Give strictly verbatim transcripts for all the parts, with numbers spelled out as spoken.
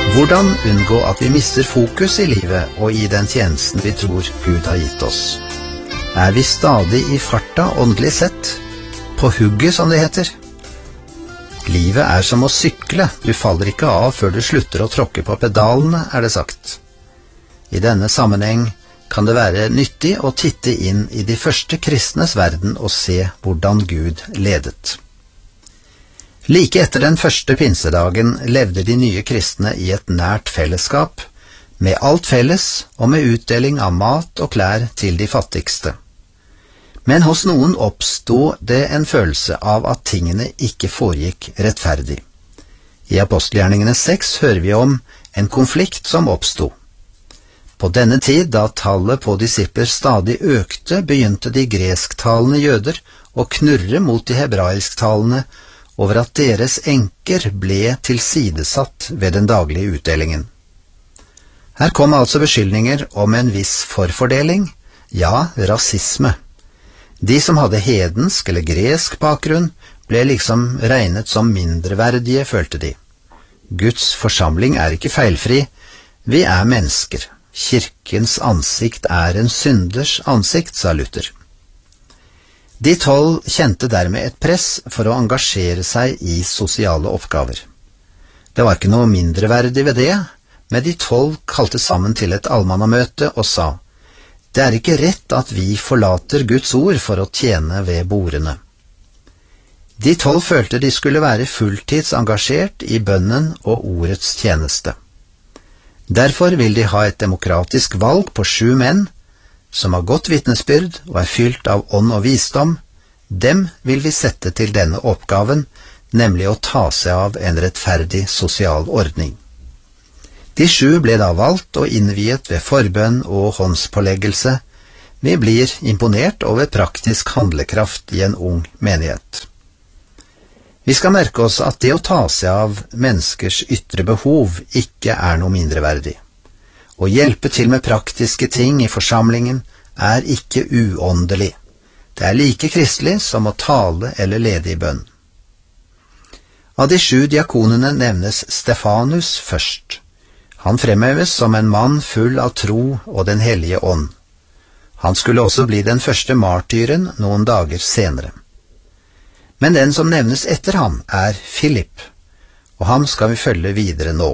Hvordan unngå at vi mister fokus i livet og i den tjenesten vi tror Gud har gitt oss? Er vi stadig i farta åndelig sett? På hugget, som det heter? Livet er som å sykle, du faller ikke av før du slutter å tråkke på pedalene, er det sagt. I denne sammenheng kan det være nyttig å titte inn i de første kristnes verden og se hvordan Gud ledet. Like etter den første pinsedagen levde de nye kristne i et nært fellesskap, med alt felles og med utdeling av mat og klær til de fattigste. Men hos noen oppstod det en følelse av at tingene ikke foregikk rettferdig. I apostelgjerningene seks hører vi om en konflikt som oppstod. På denne tid, da tallet på disipler stadig økte, begynte de gresktalende jøder å knurre mot de hebraisktalende over at deres enker ble tilsidesatt ved den daglige utdelingen. Her kom altså beskyldninger om en viss forfordeling, ja, rasisme. De som hadde hedensk eller gresk bakgrunn, ble liksom regnet som mindreverdige, følte de. Guds forsamling er ikke feilfri, vi er mennesker. Kirkens ansikt er en synders ansikt, sa Luther. De tolv kjente dermed et press for å engasjere seg i sosiale oppgaver. Det var ikke noe mindreverdig ved det, men de tolv kalte sammen til et allmannamøte og sa, det er ikke rett at vi forlater Guds ord for å tjene ved bordene. De tolv følte de skulle være fulltids engasjert i bønnen og ordets tjeneste. Derfor vil de ha et demokratisk valg på sju menn, som har godt vitnesbyrd og er fylt av ånd og visdom. Dem vil vi sette til denne oppgaven, nemlig å ta seg av en rettferdig sosial ordning. De sju ble da valgt og innviet ved forbønn og håndspåleggelse. Vi blir imponert over praktisk handlekraft i en ung menighet. Vi skal merke oss at det å ta seg av menneskers ytre behov ikke er noe mindreverdig. Å hjelpe til med praktiske ting i forsamlingen er ikke uåndelig. Det er like kristelig som å tale eller lede i bønn. Av de sju diakonene nevnes Stefanus først. Han fremheves som en mann full av tro og den hellige ånd. Han skulle også bli den første martyren noen dager senere. Men den som nevnes etter ham er Philip, og ham skal vi følge videre nå.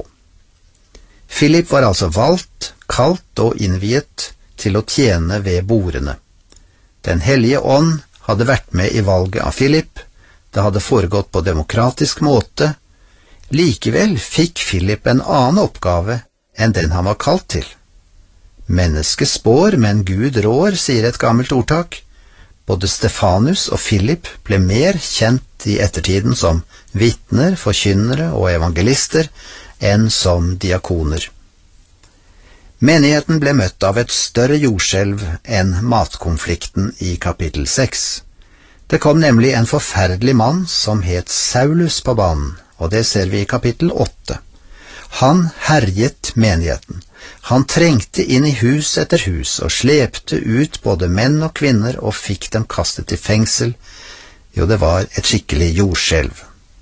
Philip var altså valgt, kalt og innviet til å tjene ved bordene. Den hellige ånd hadde vært med i valget av Philip, det hadde foregått på demokratisk måte. Likevel fikk Philip en annen oppgave enn den han var kalt til. Mennesket spår, men Gud rår, sier et gammelt ordtak. Både Stefanus og Philip ble mer kjent i ettertiden som vitner, forkynnere og evangelister enn som diakoner. Menigheten ble møtt av et større jordskjelv enn matkonflikten i kapittel seks. Det kom nemlig en forferdelig mann som het Saulus på banen, og det ser vi i kapittel åtte. Han herjet menigheten. Han trengte inn i hus etter hus og slepte ut både menn og kvinner og fikk dem kastet i fengsel. Jo, det var et skikkelig jordskjelv.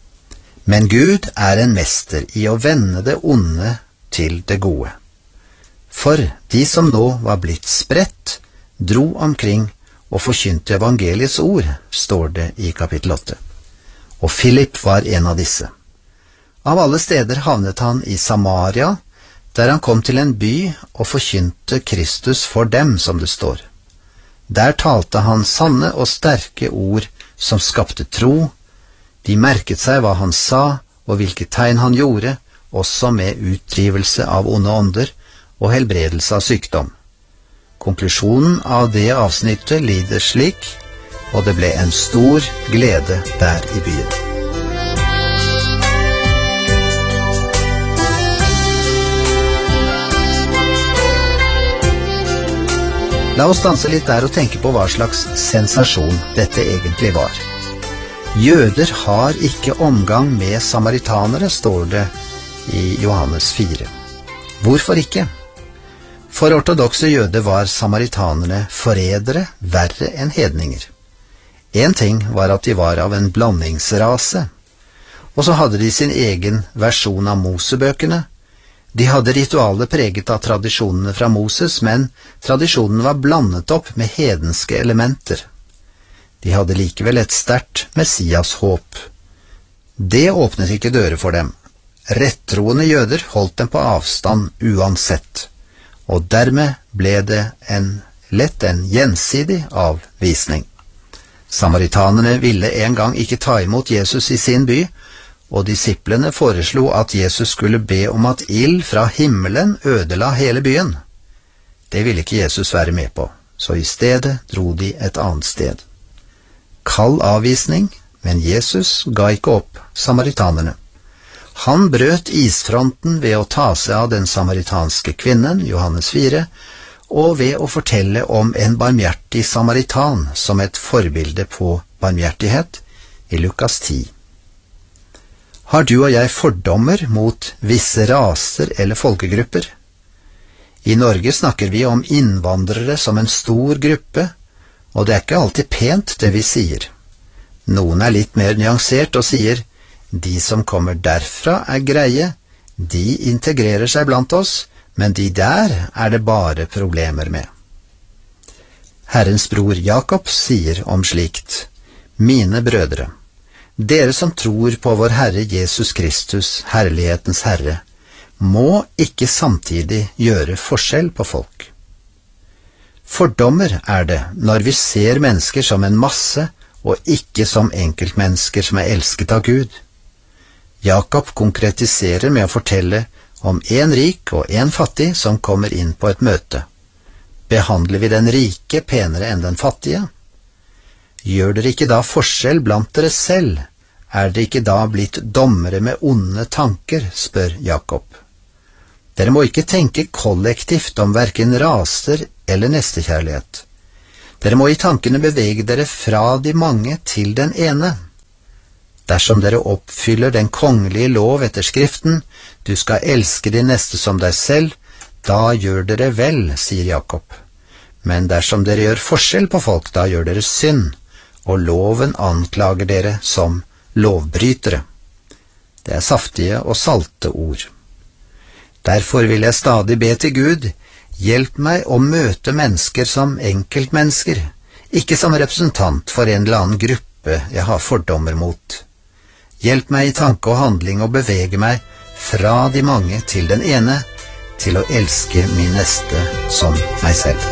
Men Gud er en mester i å vende det onde til det gode. For de som nå var blitt spredt, dro omkring og forkynte evangeliets ord, står det i kapittel åtte. Og Philip var en av disse. Av alle steder havnet han i Samaria, der han kom til en by og forkynte Kristus for dem, som det står. Der talte han sanne og sterke ord som skapte tro. De merket seg hva han sa og hvilke tegn han gjorde, også med utdrivelse av onde ånder og helbredelse av sykdom. Konklusjonen av det avsnittet lyder slik, og det ble en stor glede der i byen. La oss stanse litt der og tenke på hva slags sensasjon dette egentlig var. Jøder har ikke omgang med samaritanere, står det i Johannes fire. Hvorfor ikke? For ortodokse jøder var samaritanerne forrædere, verre enn hedninger. En ting var at de var av en blandingsrase, og så hadde de sin egen versjon av Mosebøkene. De hadde ritualet preget av tradisjonene fra Moses, men tradisjonene var blandet opp med hedenske elementer. De hadde likevel et sterkt Messias-håp. Det åpnet ikke dører for dem. Rettroende jøder holdt dem på avstand uansett, og dermed ble det en, lett en gjensidig avvisning. Samaritanerne ville en gang ikke ta imot Jesus i sin by, og disiplene foreslo at Jesus skulle be om at ild fra himmelen ødela hele byen. Det ville ikke Jesus være med på, så i stedet dro de et annet sted. Kald avvisning, men Jesus ga ikke opp samaritanerne. Han brøt isfronten ved å ta seg av den samaritanske kvinnen, Johannes fire, og ved å fortelle om en barmhjertig samaritan som et forbilde på barmhjertighet i Lukas ti. Har du og jeg fordommer mot visse raser eller folkegrupper? I Norge snakker vi om innvandrere som en stor gruppe, og det er ikke alltid pent det vi sier. Noen er litt mer nyansert og sier, de som kommer derfra er greie, de integrerer seg blant oss, men de der er det bare problemer med. Herrens bror Jakob sier om slikt, mine brødre, dere som tror på vår Herre Jesus Kristus, herlighetens Herre, må ikke samtidig gjøre forskjell på folk. Fordommer er det når vi ser mennesker som en masse, og ikke som enkeltmennesker som er elsket av Gud. Jakob konkretiserer med å fortelle om en rik og en fattig som kommer inn på et møte. Behandler vi den rike penere enn den fattige? Gjør dere ikke da forskjell blant dere selv? Er dere ikke da blitt dommere med onde tanker, spør Jakob. Dere må ikke tenke kollektivt om hverken raser eller nestekjærlighet. Dere må i tankene bevege dere fra de mange til den ene. Dersom dere oppfyller den kongelige lov etter Skriften, du skal elske din neste som deg selv, da gjør dere vel, sier Jakob. Men dersom dere gjør forskjell på folk, da gjør dere synd, og loven anklager dere som lovbrytere. Det er saftige og salte ord. Derfor vil jeg stadig be til Gud, hjelp meg å møte mennesker som enkeltmennesker, ikke som representant for en eller annen gruppe jeg har fordommer mot. Hjelp meg i tanke og handling å bevege meg fra de mange til den ene, til å elske min neste som meg selv.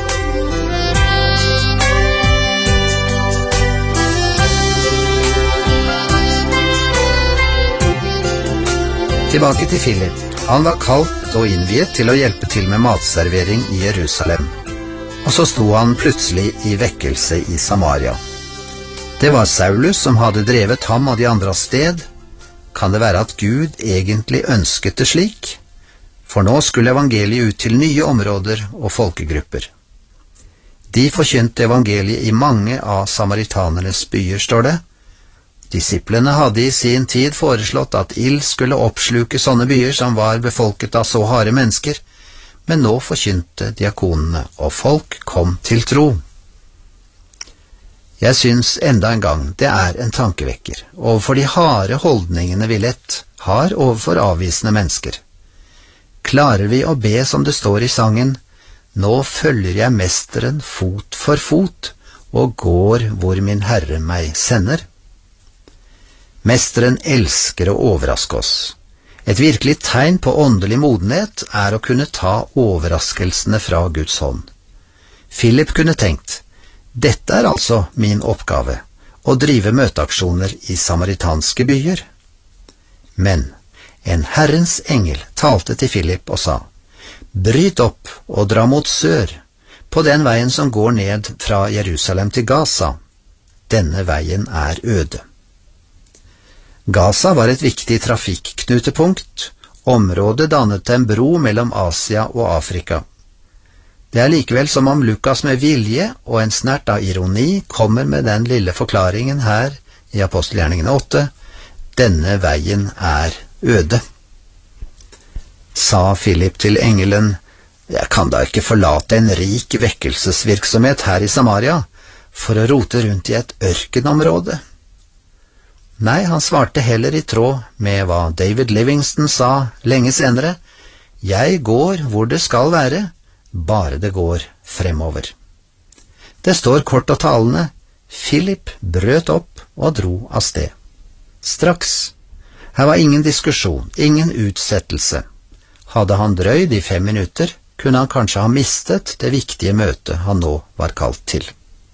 Tilbake til Philip. Han var kalt og innviet til å hjelpe til med matservering i Jerusalem. Og så sto han plutselig i vekkelse i Samaria. Det var Saulus som hadde drevet ham og de andre av sted. Kan det være at Gud egentlig ønsket det slik? For nå skulle evangeliet ut til nye områder og folkegrupper. De forkynte evangeliet i mange av samaritanernes byer, står det. Disiplene hadde i sin tid foreslått at ild skulle oppsluke sånne byer som var befolket av så harde mennesker, men nå forkynte diakonene, og folk kom til tro. Jeg syns enda en gang det er en tankevekker overfor de harde holdningene vi lett har overfor avvisende mennesker. Klarer vi å be som det står i sangen, nå følger jeg mesteren fot for fot, og går hvor min Herre meg sender? Mesteren elsker å overraske oss. Et virkelig tegn på åndelig modenhet er å kunne ta overraskelsene fra Guds hånd. Philip kunne tenkt, dette er altså min oppgave, å drive møteaksjoner i samaritanske byer. Men en Herrens engel talte til Philip og sa, bryt opp og dra mot sør, på den veien som går ned fra Jerusalem til Gaza. Denne veien er øde. Gaza var et viktig trafikknutepunkt. Området dannet en bro mellom Asia og Afrika. Det er likevel som om Lukas med vilje og en snert av ironi kommer med den lille forklaringen her i Apostelgjerningene åtte. Denne veien er øde. Sa Philip til engelen, jeg kan da ikke forlate en rik vekkelsesvirksomhet her i Samaria for å rote rundt i et ørkenområde. Nei, han svarte heller i tråd med hva David Livingston sa lenge senere. Jeg går hvor det skal være, bare det går fremover. Det står kort og talende, Philip brøt opp og dro av sted. Straks. Her var ingen diskusjon, ingen utsettelse. Hadde han drøyd i fem minutter, kunne han kanskje ha mistet det viktige møtet han nå var kalt til.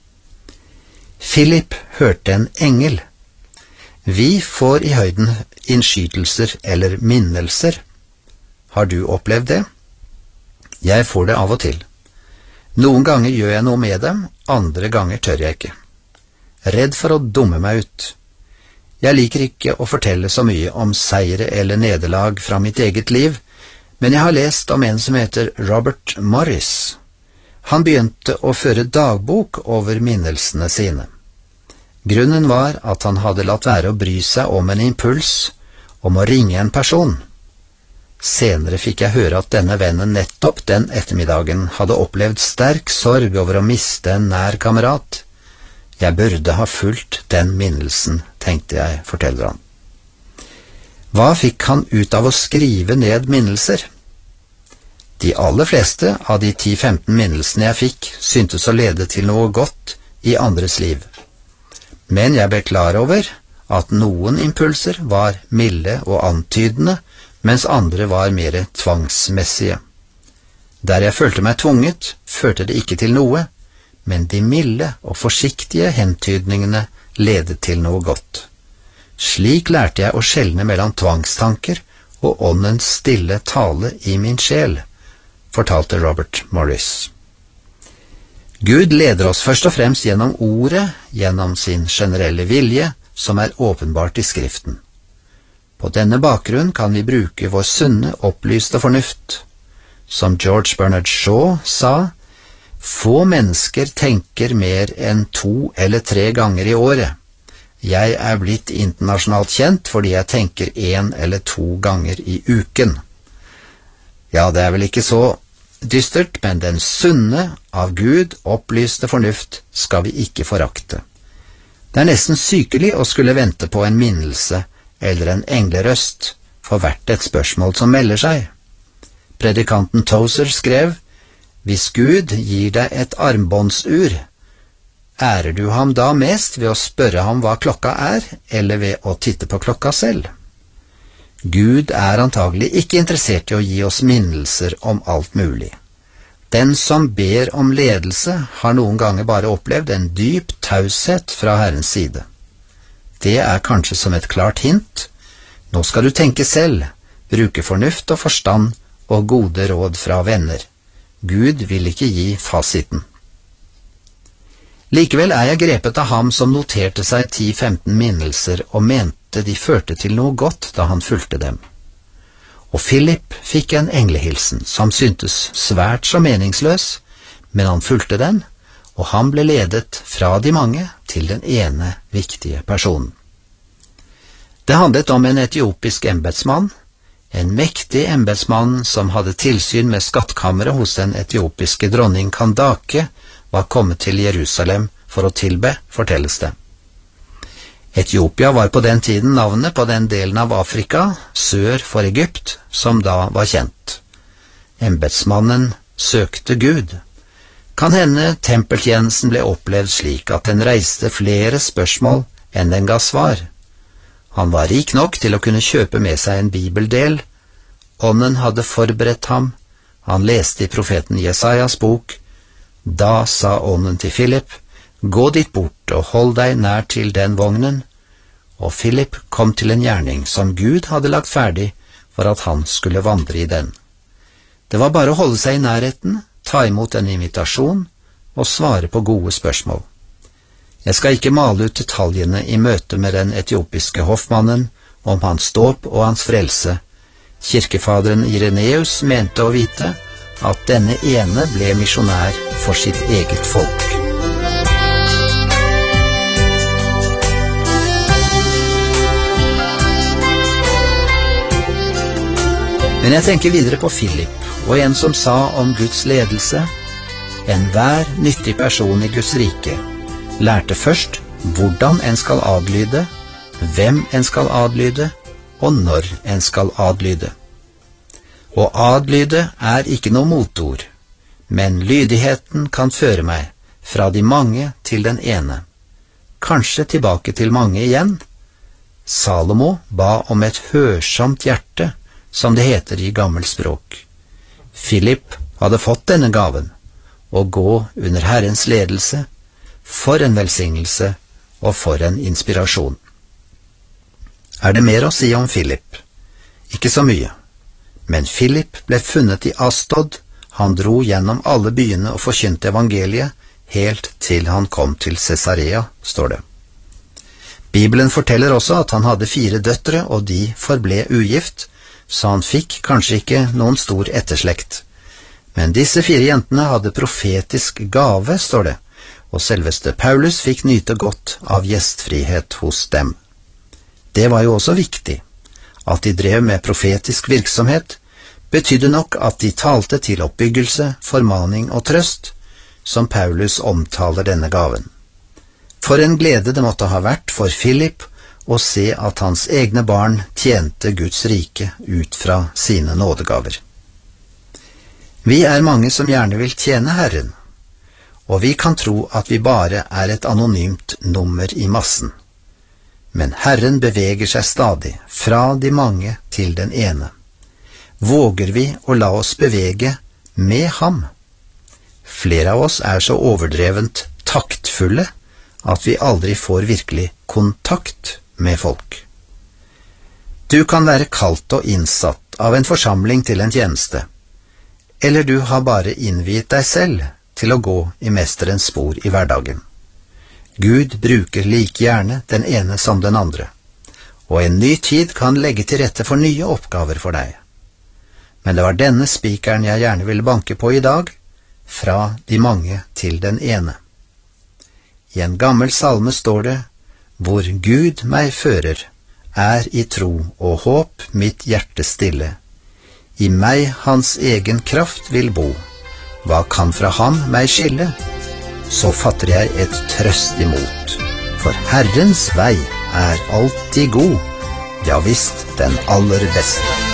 Philip hørte en engel. Vi får i høyden innskytelser eller minnelser. Har du opplevd det? Jeg får det av og til. Noen ganger gjør jeg noe med dem, andre ganger tør jeg ikke. Redd for å dumme meg ut. Jeg liker ikke å fortelle så mye om seire eller nederlag fra mitt eget liv, men jeg har lest om en som heter Robert Morris. Han begynte å føre dagbok over minnelsene sine. Grunnen var at han hadde latt være å bry seg om en impuls om å ringe en person. Senere fikk jeg høre at denne vennen nettopp den ettermiddagen hadde opplevd sterk sorg over å miste en nær kamerat. Jeg burde ha fulgt den minnelsen, tenkte jeg, forteller han. Hva fikk han ut av å skrive ned minnelser? De aller fleste av de ti til femten minnelsene jeg fikk, syntes å lede til noe godt i andres liv. Men jeg ble klar over at noen impulser var milde og antydende, mens andre var mer tvangsmessige. Der jeg følte meg tvunget, førte det ikke til noe, men de milde og forsiktige hentydningene ledet til noe godt. Slik lærte jeg å skjelne mellom tvangstanker og åndens stille tale i min sjel, fortalte Robert Morris. Gud leder oss først og fremst gjennom ordet, gjennom sin generelle vilje, som er åpenbart i Skriften. På denne bakgrunn kan vi bruke vår sunne, opplyste fornuft. Som George Bernard Shaw sa, få mennesker tenker mer enn to eller tre ganger i året. Jeg er blitt internasjonalt kjent fordi jeg tenker en eller to ganger i uken. Ja, det er vel ikke så dystert, men den sunne, av Gud opplyste fornuft skal vi ikke forakte. Det er nesten sykelig å skulle vente på en minnelse eller en englerøst for hvert et spørsmål som melder seg. Predikanten Tozer skrev, hvis Gud gir deg et armbåndsur, ærer du ham da mest ved å spørre ham hva klokka er, eller ved å titte på klokka selv? Gud er antagelig ikke interessert i å gi oss minnelser om alt mulig. Den som ber om ledelse har noen ganger bare opplevd en dyp taushet fra Herrens side. Det er kanskje som et klart hint. Nå skal du tenke selv, bruke fornuft og forstand og gode råd fra venner. Gud vil ikke gi fasiten. Likevel er jeg grepet av ham som noterte seg ti til femten minnelser og mente de førte til noe godt da han fulgte dem. Og Philip fikk en englehilsen som syntes svært så meningsløs, men han fulgte den, og han ble ledet fra de mange til den ene viktige personen. Det handlet om en etiopisk embetsmann, en mektig embetsmann som hadde tilsyn med skattkammeret hos den etiopiske dronning Kandake, var kommet til Jerusalem for å tilbe, fortelles det. Etiopia var på den tiden navnet på den delen av Afrika, sør for Egypt, som da var kjent. Embetsmannen søkte Gud. Kan hende tempeltjenesten ble opplevd slik at den reiste flere spørsmål enn den ga svar. Han var rik nok til å kunne kjøpe med seg en bibeldel. Ånden hadde forberedt ham. Han leste i profeten Jesajas bok. Da sa ånden til Philip, gå dit bort og hold deg nær til den vognen. Og Philip kom til en gjerning som Gud hadde lagt ferdig for at han skulle vandre i den. Det var bare å holde seg i nærheten, ta imot en invitasjon og svare på gode spørsmål. Jeg skal ikke male ut detaljene i møte med den etiopiske hoffmannen om hans dåp og hans frelse. Kirkefaderen Ireneus mente å vite at denne ene ble misjonær for sitt eget folk. Men jeg tenker videre på Philip, og en som sa om Guds ledelse, enhver nyttig person i Guds rike lærte først hvordan en skal adlyde, hvem en skal adlyde, og når en skal adlyde. Å adlyde er ikke noe motord, men lydigheten kan føre meg fra de mange til den ene, kanskje tilbake til mange igjen. Salomo ba om et hørsomt hjerte, som det heter i gammelt språk. Philip hadde fått denne gaven, å gå under Herrens ledelse. For en velsignelse og for en inspirasjon. Er det mer å si om Philip? Ikke så mye. Men Philip ble funnet i Asdod. Han dro gjennom alle byene og forkynte evangeliet, helt til han kom til Cesarea, står det. Bibelen forteller også at han hadde fire døtre, og de forble ugift, så han fikk kanskje ikke noen stor etterslekt. Men disse fire jentene hadde profetisk gave, står det, og selveste Paulus fikk nyte godt av gjestfrihet hos dem. Det var jo også viktig. At de drev med profetisk virksomhet, betydde nok at de talte til oppbyggelse, formaning og trøst, som Paulus omtaler denne gaven. For en glede det måtte ha vært for Philip å se at hans egne barn tjente Guds rike ut fra sine nådegaver. Vi er mange som gjerne vil tjene Herren, og vi kan tro at vi bare er et anonymt nummer i massen. Men Herren beveger seg stadig, fra de mange til den ene. Våger vi å la oss bevege med ham? Flere av oss er så overdrevent taktfulle at vi aldri får virkelig kontakt med folk. Du kan være kalt og innsatt av en forsamling til en tjeneste, eller du har bare innviet deg selv til å gå i mesterens spor i hverdagen. Gud bruker like gjerne den ene som den andre, og en ny tid kan legge til rette for nye oppgaver for deg. Men det var denne spikeren jeg gjerne ville banke på i dag, fra de mange til den ene. I en gammel salme står det, hvor Gud meg fører, er i tro og håp mitt hjerte stille. I meg hans egen kraft vil bo. Hva kan fra ham meg skille? Så fatter jeg et trøst imot. For Herrens vei er alltid god, ja visst den aller beste.